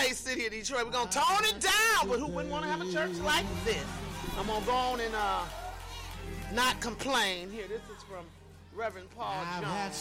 great city of Detroit. We're going to tone it down, but who wouldn't want to have a church like this? I'm going to go on and not complain. Here, this is from Reverend Paul Jones.